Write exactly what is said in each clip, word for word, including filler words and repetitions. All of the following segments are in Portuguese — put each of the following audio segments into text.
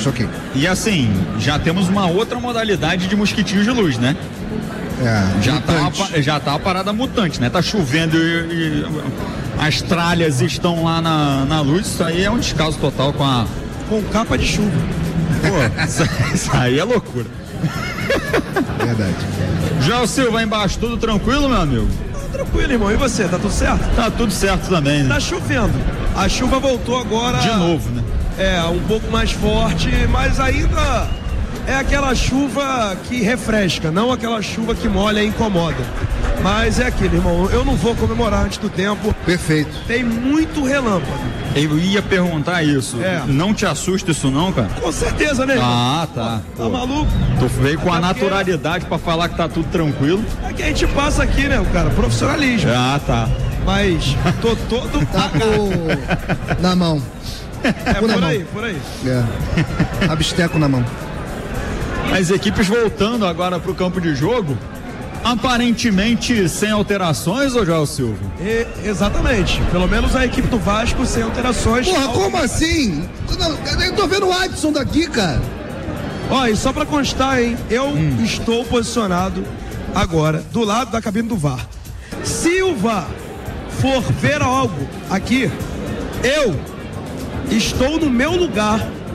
choquei. E assim, já temos uma outra modalidade de mosquitinhos de luz, né? É, já tá, uma, já tá a parada mutante, né? Tá chovendo e, e as tralhas estão lá na, na luz. Isso aí é um descaso total com a... Com capa de chuva. Pô, isso, isso aí é loucura. Verdade. Joel Silva embaixo, tudo tranquilo, meu amigo? Tá tranquilo, irmão. E você, tá tudo certo? Tá tudo certo também, né? Tá chovendo. A chuva voltou agora... De novo, né? É, um pouco mais forte, mas ainda é aquela chuva que refresca, não aquela chuva que molha e incomoda. Mas é aquilo, irmão, eu não vou comemorar antes do tempo. Perfeito. Tem muito relâmpago. Eu ia perguntar isso. É. Não te assusta isso não, cara? Com certeza, né, irmão? Ah, tá. Tá maluco? Tu veio com a É naturalidade pra falar que tá tudo tranquilo. É que a gente passa aqui, né, cara, profissionalismo. Ah, tá. Mas tô todo Tá com... na mão. É Por por mão. aí, por aí. É. Absteco na mão. As equipes voltando agora pro campo de jogo, aparentemente sem alterações, ô Joel Silva? E, exatamente. Pelo menos a equipe do Vasco sem alterações. Porra, como assim? Eu tô vendo o Adson daqui, cara. Ó, e só pra constar, hein, eu hum. estou posicionado agora do lado da cabine do V A R. Se o V A R for ver algo aqui, eu estou no meu lugar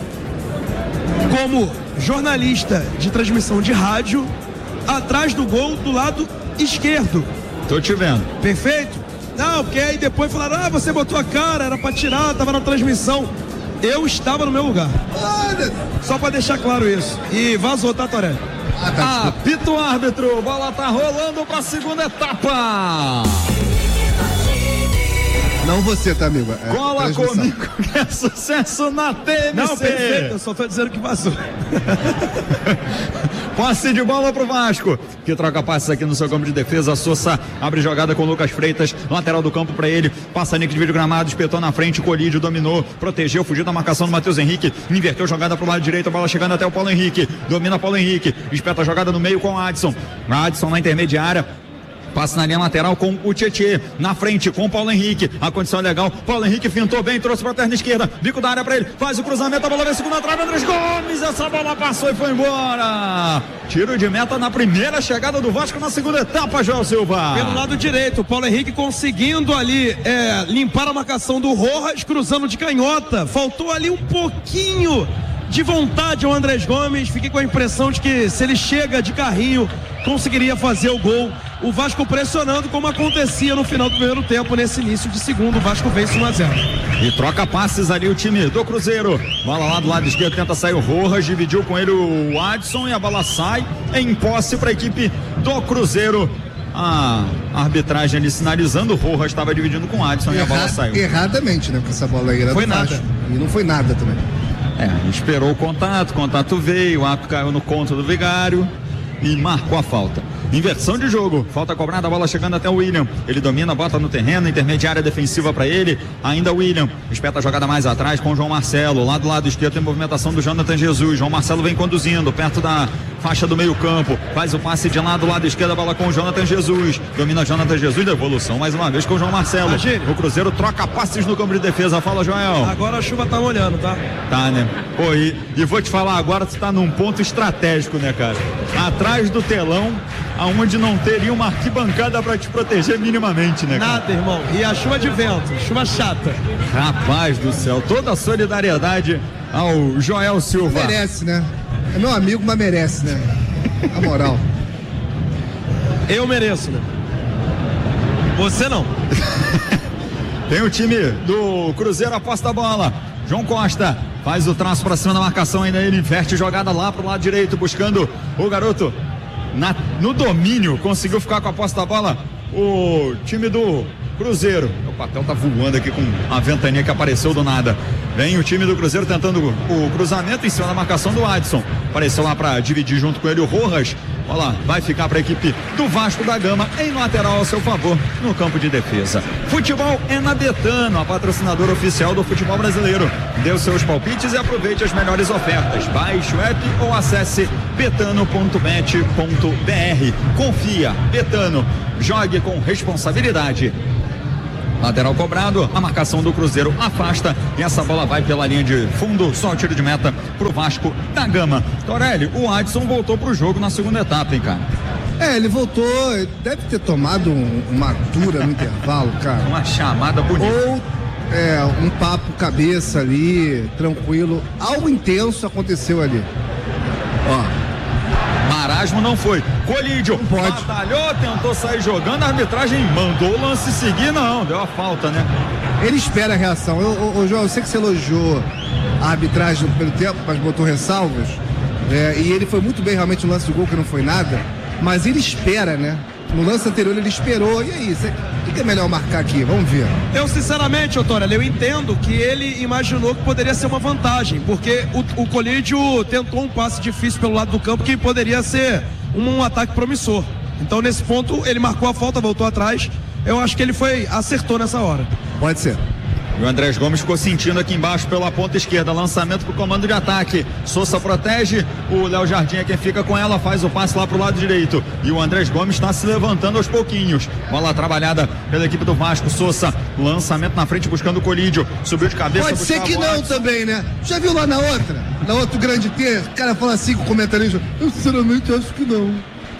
como jornalista de transmissão de rádio, atrás do gol do lado esquerdo. Tô te vendo. Perfeito? Não, porque aí depois falaram, ah, você botou a cara, era pra tirar, tava na transmissão. Eu estava no meu lugar. Olha. Só pra deixar claro isso. E vazou, tá, Torelli? Ah, tá. Apita o árbitro, bola tá rolando pra segunda etapa. Não você, tá, amigo? É Cola comigo que é sucesso na T M C. Não, perfeito, eu só tô dizendo que vazou. Passe de bola pro Vasco, que troca passes aqui no seu campo de defesa. Sousa abre jogada com Lucas Freitas, lateral do campo pra ele, passa Nick de vídeo gramado, espetou na frente, Colídio dominou, protegeu, fugiu da marcação do Matheus Henrique, inverteu jogada pro lado direito, a bola chegando até o Paulo Henrique, domina Paulo Henrique, espeta a jogada no meio com o Adson, Adson na intermediária, passa na linha lateral com o Tietê, na frente com o Paulo Henrique, a condição é legal, Paulo Henrique fintou bem, trouxe pra perna esquerda, bico da área pra ele, faz o cruzamento, a bola vem segunda trave, Andrés Gomes, essa bola passou e foi embora. Tiro de meta na primeira chegada do Vasco na segunda etapa, Joel Silva. Pelo lado direito, o Paulo Henrique conseguindo ali é, limpar a marcação do Rojas, cruzando de canhota, faltou ali um pouquinho de vontade ao Andrés Gomes, fiquei com a impressão de que se ele chega de carrinho, conseguiria fazer o gol. O Vasco pressionando como acontecia no final do primeiro tempo, nesse início de segundo, o Vasco vence um a zero. E troca passes ali o time do Cruzeiro, bola lá do lado esquerdo, tenta sair o Rojas, dividiu com ele o Adson e a bola sai em posse para a equipe do Cruzeiro. A arbitragem ali sinalizando, o Rojas estava dividindo com o Adson. Erra, e a bola saiu. Erradamente, né, porque essa bola aí era foi do nada. Vasco. E não foi nada também. É, esperou o contato, o contato veio, o árbitro caiu no conto do Vigário e marcou a falta. Inversão de jogo, falta cobrada, a bola chegando até o William, ele domina, bota no terreno, intermediária defensiva para ele, ainda o William, espeta a jogada mais atrás com o João Marcelo, lá do lado esquerdo tem movimentação do Jonathan Jesus, João Marcelo vem conduzindo, perto da faixa do meio campo, faz o passe de lá do lado esquerdo, a bola com o Jonathan Jesus, domina Jonathan Jesus, devolução mais uma vez com o João Marcelo. Imagine. O Cruzeiro troca passes no campo de defesa, fala Joel. Agora a chuva tá molhando, tá? Tá, né? Pô, e, e vou te falar, agora tu tá num ponto estratégico, né, cara? Atrás do telão, aonde não teria uma arquibancada pra te proteger minimamente, né, cara? Nada, irmão. E a chuva de vento, chuva chata. Rapaz do céu, toda a solidariedade ao Joel Silva. Merece, né? É meu amigo, mas merece, né? A moral. Eu mereço, né? Você não. Tem o time do Cruzeiro, aposta a bola. João Costa faz o traço pra cima da marcação, ainda ele inverte jogada lá pro lado direito, buscando o garoto na, no domínio, conseguiu ficar com a posse da bola o time do Cruzeiro. O papel tá voando aqui com a ventania que apareceu do nada. Vem o time do Cruzeiro tentando o cruzamento em cima da marcação do Adson. Apareceu lá para dividir junto com ele o Rojas. Olha lá, vai ficar para a equipe do Vasco da Gama em lateral ao seu favor no campo de defesa. Futebol é na Betano, a patrocinadora oficial do futebol brasileiro. Dê os seus palpites e aproveite as melhores ofertas. Baixe o app ou acesse betano ponto bet ponto b r. Confia, Betano. Jogue com responsabilidade. Lateral cobrado, a marcação do Cruzeiro afasta e essa bola vai pela linha de fundo, só o tiro de meta pro Vasco da Gama. Torelli, o Adson voltou pro jogo na segunda etapa, hein, cara? É, ele voltou, deve ter tomado um, uma dura no intervalo, cara. Uma chamada bonita. Ou é, um papo cabeça ali, tranquilo. Algo intenso aconteceu ali. Ó. Marasmo não foi. Colídio, batalhou, tentou sair jogando, a arbitragem mandou o lance seguir, não, deu a falta, né? Ele espera a reação. Eu, eu, eu, João, eu sei que você elogiou a arbitragem no primeiro tempo, mas botou ressalvas. É, e ele foi muito bem realmente no lance do gol, que não foi nada. Mas ele espera, né? No lance anterior ele esperou. E aí, o que é melhor marcar aqui? Vamos ver. Eu, sinceramente, Otório, eu entendo que ele imaginou que poderia ser uma vantagem, porque o, o Colídio tentou um passe difícil pelo lado do campo que poderia ser um, um ataque promissor. Então, nesse ponto, ele marcou a falta, voltou atrás. Eu acho que ele foi, acertou nessa hora. Pode ser. E o Andrés Gomes ficou sentindo aqui embaixo pela ponta esquerda, lançamento pro comando de ataque. Sousa protege, o Léo Jardim é quem fica com ela, faz o passe lá pro lado direito. E o Andrés Gomes está se levantando aos pouquinhos. Bola trabalhada pela equipe do Vasco. Sousa, lançamento na frente buscando o Colídio. Subiu de cabeça. Pode ser que não também, né? Já viu lá na outra? Na outra grande T, o cara fala assim com o comentarista. Eu sinceramente acho que não.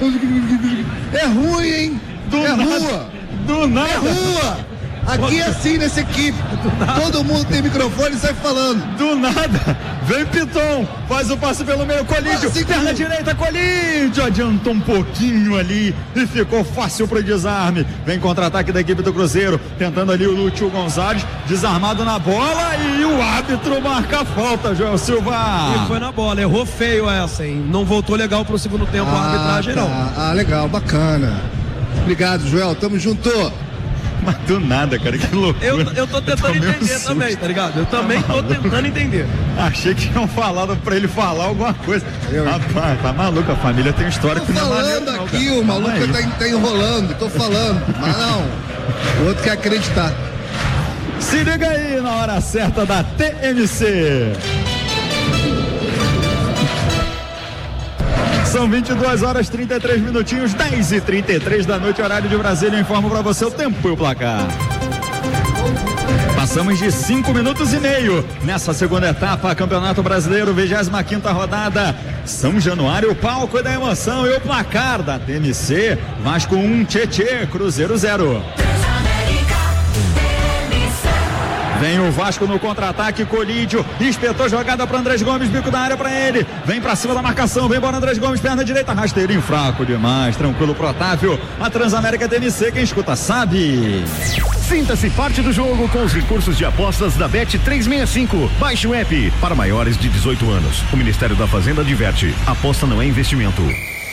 É ruim, hein? Do é nada. rua. Do nada. É rua. Aqui é assim nessa equipe. Todo mundo tem microfone e sai falando. Do nada. Vem Piton. Faz o passe pelo meio. Colídio. Assim perna como... direita. Colídio. Adiantou um pouquinho ali e ficou fácil pro desarme. Vem contra-ataque da equipe do Cruzeiro. Tentando ali o Lúcio Gonzalez. Desarmado na bola e o árbitro marca a falta, Joel Silva. E foi na bola. Errou feio essa, hein? Não voltou legal pro segundo tempo ah, a arbitragem, tá. não. Ah, legal. Bacana. Obrigado, Joel. Tamo junto. Mas do nada, cara, que loucura. Eu, eu tô tentando eu entender um também, tá ligado? Eu também tô tentando entender. Achei que tinham falado pra ele falar alguma coisa. Eu, Rapaz, tá maluco, a família tem história tô que não é falando maneiro, aqui, não, o maluco tá, tá enrolando, tô falando. Mas não, o outro quer acreditar. Se liga aí na hora certa da T M C. São vinte e duas horas e trinta e três minutinhos, dez e trinta e três da noite, horário de Brasília. Eu informo para você o tempo e o placar. Passamos de cinco minutos e meio nessa segunda etapa, Campeonato Brasileiro, vigésima quinta rodada. São Januário, o palco da emoção e o placar da T M C. Vasco um, Tietê, Cruzeiro zero. Vem o Vasco no contra-ataque, Colídio, espetou jogada para Andrés Gomes, bico da área para ele, vem para cima da marcação, vem embora Andrés Gomes, perna direita, rasteirinho fraco demais, tranquilo pro Otávio, a Transamérica T M C, quem escuta sabe. Sinta-se parte do jogo com os recursos de apostas da Bet trezentos e sessenta e cinco. Baixe o app para maiores de dezoito anos. O Ministério da Fazenda adverte: aposta não é investimento.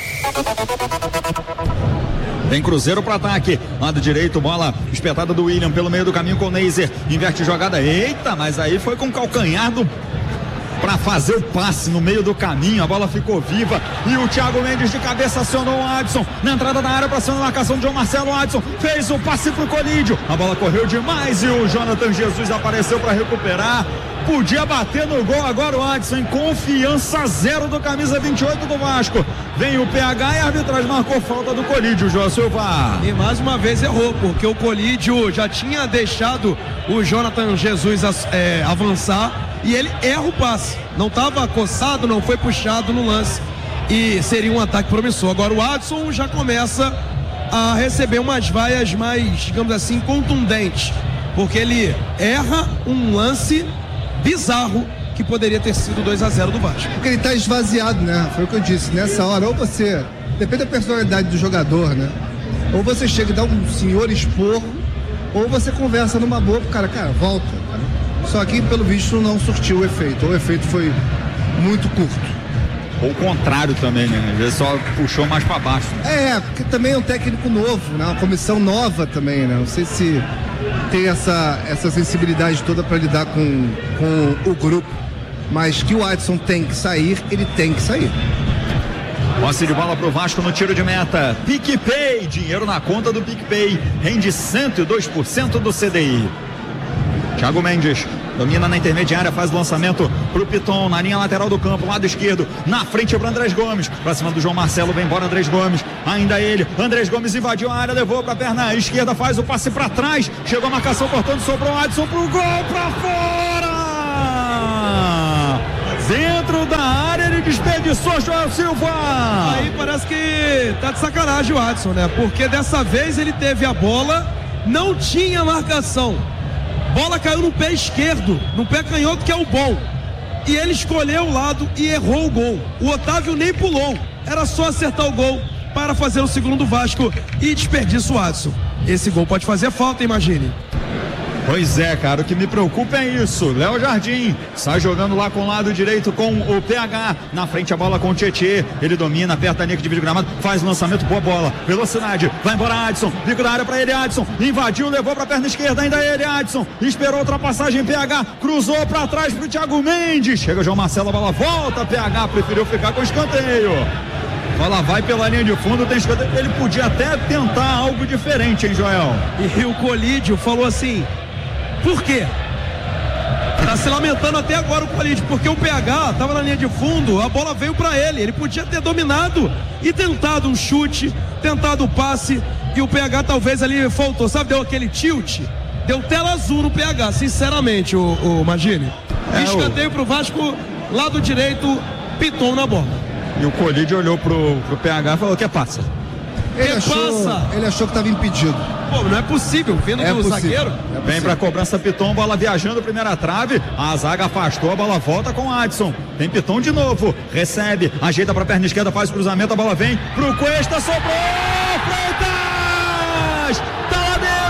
Vem Cruzeiro pro ataque, lado direito, bola espetada do William pelo meio do caminho com o Neiser, inverte jogada, eita, mas aí foi com o calcanhar do para fazer o passe no meio do caminho, a bola ficou viva e o Thiago Mendes de cabeça acionou o Adson na entrada da área para cima da marcação de João Marcelo. Adson fez o passe pro Colídio, a bola correu demais e o Jonathan Jesus apareceu para recuperar. Podia bater no gol agora o Adson, em confiança zero do camisa vinte e oito do Vasco. Vem o P H e a arbitragem marcou falta do Colídio, João Silva. E mais uma vez errou, porque o Colídio já tinha deixado o Jonathan Jesus é, avançar e ele erra o passe. Não estava acossado, não foi puxado no lance e seria um ataque promissor. Agora o Adson já começa a receber umas vaias mais, digamos assim, contundentes, porque ele erra um lance bizarro que poderia ter sido dois a zero do Vasco. Porque ele tá esvaziado, né? Foi o que eu disse. Nessa hora, ou você, depende da personalidade do jogador, né? Ou você chega e dá um senhor esporro, ou você conversa numa boa pro cara, cara, volta. Cara. Só que, pelo visto, não surtiu o efeito. Ou o efeito foi muito curto. Ou o contrário também, né? Às vezes só puxou mais pra baixo. É, porque também é um técnico novo, né? Uma comissão nova também, né? Não sei se tem essa, essa sensibilidade toda para lidar com, com o grupo, mas que o Adson tem que sair, ele tem que sair. Posse de bola pro Vasco no tiro de meta. PicPay, dinheiro na conta do PicPay, rende cento e dois por cento do C D I. Thiago Mendes Domina na intermediária, faz o lançamento pro Piton, na linha lateral do campo, lado esquerdo, na frente para Andrés Gomes, pra cima do João Marcelo, vem embora Andrés Gomes, ainda ele, Andrés Gomes invadiu a área, levou pra perna esquerda, faz o passe pra trás, chegou a marcação cortando, sobrou o Adson pro gol, pra fora! Dentro da área ele desperdiçou Joel Silva. Aí parece que tá de sacanagem o Adson, né? Porque dessa vez ele teve a bola, não tinha marcação. Bola caiu no pé esquerdo, no pé canhoto, que é o bom. E ele escolheu o lado e errou o gol. O Otávio nem pulou. Era só acertar o gol para fazer o segundo do Vasco e desperdiça o Adson. Esse gol pode fazer falta, imagine. Pois é, cara, o que me preocupa é isso. Léo Jardim sai jogando lá com o lado direito com o P H. Na frente a bola com o Tietê. Ele domina, aperta a linha que divide o gramado, faz o lançamento, boa bola. Velocidade, vai embora Adson. Bico da área pra ele, Adson. Invadiu, levou pra perna esquerda, ainda ele, Adson. Esperou a ultrapassagem, P H. Cruzou pra trás pro Thiago Mendes. Chega João Marcelo, a bola volta. P H preferiu ficar com escanteio. Bola vai pela linha de fundo, tem escanteio. Ele podia até tentar algo diferente, hein, Joel? E o Colídio falou assim: por quê? Tá se lamentando até agora o Colídio, porque o P H tava na linha de fundo, a bola veio pra ele, ele podia ter dominado e tentado um chute, tentado o passe, e o P H talvez ali faltou, sabe, deu aquele tilt, deu tela azul no P H, sinceramente, o, o Magini. É, escanteio o... pro Vasco, lado direito, Piton na bola. E o Colídio olhou pro, pro P H e falou: que passa? Ele achou, passa? ele achou que estava impedido. Pô, não é possível, vindo é do possível. zagueiro. É Vem pra cobrança Piton, bola viajando, primeira trave, a zaga afastou, a bola volta com o Adson. Tem Piton de novo, recebe, ajeita pra perna esquerda, faz o cruzamento, a bola vem pro Cuesta, sobrou, Freitas!